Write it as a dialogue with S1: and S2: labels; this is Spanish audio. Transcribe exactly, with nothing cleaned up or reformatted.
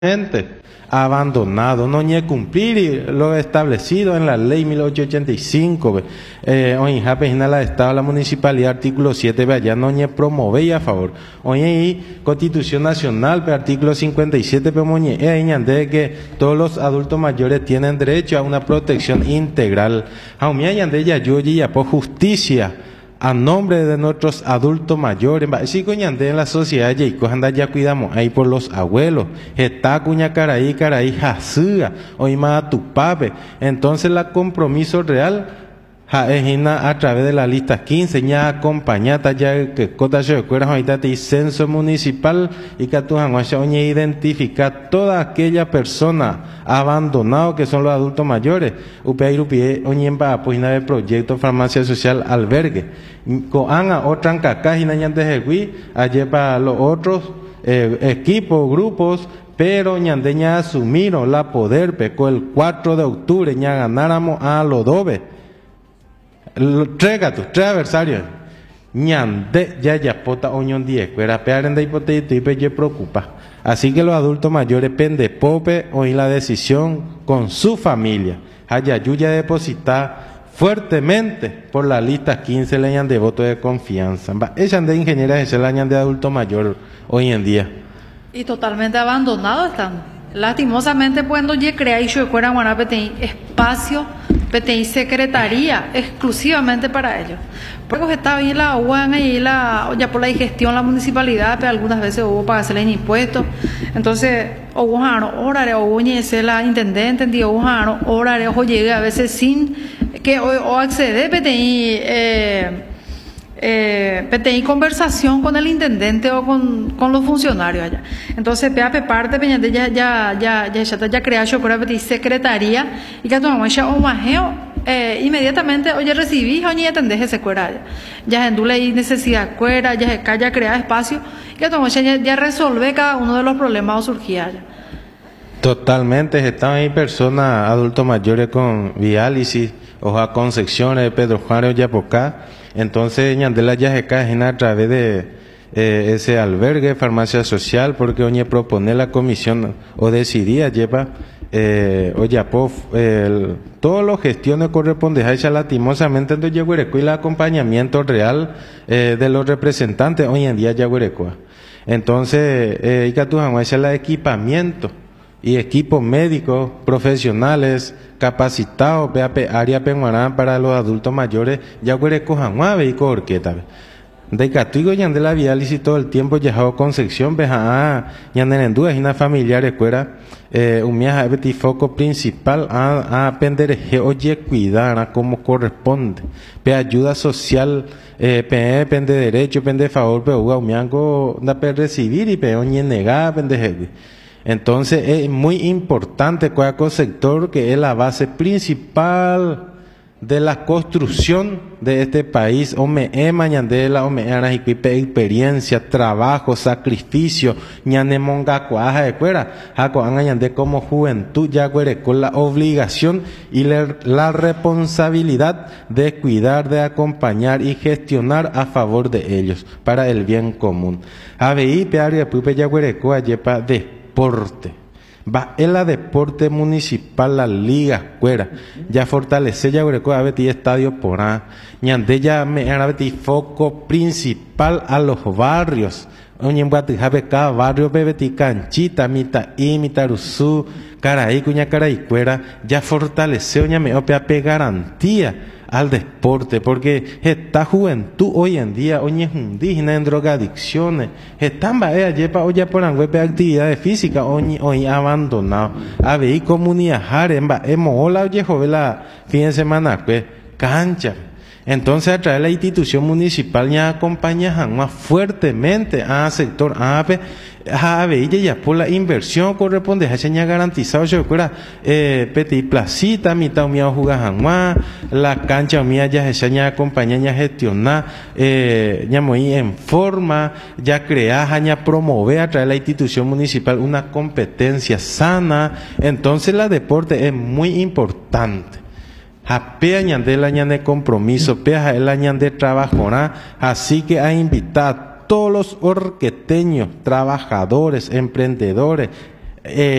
S1: abandonado, no ni cumplir lo establecido en la ley mil ochocientos ochenta y cinco, eh, hoy en la Estado, la municipalidad, artículo siete, allá no ni promover a favor, hoy en Constitución Nacional, artículo cincuenta y siete, de que todos los adultos mayores tienen derecho a una protección integral, aunque ya yo ya por justicia a nombre de nuestros adultos mayores, si coñande en la sociedad y cojanda ya cuidamos ahí por los abuelos, está cuña caraí caraí jasúa, hoy más tu pape, entonces la compromiso real jaejina a través de la lista quince ya acompañada ya que cota se recuerda ahorita de censo municipal y que tu janguacha oñe identificar toda aquella persona abandonado que son los adultos mayores upei rupie oñe pa pues de proyecto farmacia social albergue coanga otra caca y nañan de jegui allí para los otros eh, equipos grupos pero ñandeña asumieron la poder pecó el cuatro de octubre ña ganáramos a Lodobe tres gatos, tres adversarios. Ñande ya ya pota oñón diez, pero pearen de hipotético y pe preocupa. Así que los adultos mayores pende pope hoy la decisión con su familia. Haya yuya depositar fuertemente por la lista quince leñan de voto de confianza. Ella de ingeniera es el año de adulto mayor hoy en día.
S2: Y totalmente abandonados están. Lastimosamente cuando ya crea y yo fuera guanapete espacio P T I secretaría exclusivamente para ellos. Porque estaba ahí la U A N y la, ya por la digestión la municipalidad, pero algunas veces hubo para hacerle impuestos. Entonces, hubo horario, hubo la intendente, hubo horario, o llegué a veces sin que o acceder P T I, eh, eh, P T I conversación con el intendente o con, con los funcionarios allá. Entonces, P A P parte, ya ya ya ya ya ya creado por P T I secretaría y que tomamos ya un majeo eh, inmediatamente oye recibí oye atendés ese cuera ya en dule y necesidad cuera ya ya crea espacio y que tomamos ya ya resolver cada uno de los problemas o surgía ya.
S1: Totalmente, están ahí personas adultos mayores con diálisis o a concepciones de Pedro Juan o Yapocá. Entonces, ñandela ya se cae a través de eh, ese albergue, farmacia social, porque oñe propone la comisión o decidía lleva eh, o ya eh, todas las gestiones corresponden a ella lastimosamente entonces Yaguareco y el acompañamiento real eh, de los representantes hoy en día Yaguareco. Entonces, eh, y que tu es el equipamiento y equipos médicos profesionales capacitados área penguarán para los adultos mayores ya huele cojan y corqueta de catigo ya de la diálisis todo el tiempo ya concepción veja ya en dudas y familiares fuera eh, un viaje de foco principal a, a aprender oye cuidar como corresponde pe ayuda social eh, pe pende derecho pende favor pe un miango da pe recibir y pe oñe negar pende. Entonces es muy importante cuál sector que es la base principal de la construcción de este país. Ome e mañandela, ome ana experiencia, trabajo, sacrificio, ñane monga cuaja de cuera, jaco añande como juventud ya con la obligación y la responsabilidad de cuidar, de acompañar y gestionar a favor de ellos para el bien común. Abeí pearia pupe ya cuereco ayepa de deporte. Va en la deporte municipal, la liga cuera. Ya fortalece ya hueco a Betty estadio por a. Ñande ya me a Betty foco principal a los barrios. Oñen Bati jabe cada barrio Betty canchita, mita y mitaruzú, caraí, cuña caraí cuera. Ya fortalece oña me opea pe garantía al deporte, porque esta juventud hoy en día, hoy es indígena en drogadicciones, están vaya yepa hoy por web actividades físicas, hoy hoy abandonado, a ver comunidad en hemos hola oye jovela fin de semana pues cancha. Entonces, a través de la institución municipal ya acompaña más fuertemente al sector A P, a ver, ya por la inversión corresponde a ya garantizado, yo recuerda, eh, Petit Placita, mitad mía jugar más, la cancha mía ya se ya acompaña, ya gestionar, eh, ya muy en forma, ya crear, ya promover a través de la institución municipal una competencia sana. Entonces, la deporte es muy importante. Apea ñande el año de compromiso, pea el año de trabajo, así que a invitar a todos los orqueteños, trabajadores, emprendedores, eh,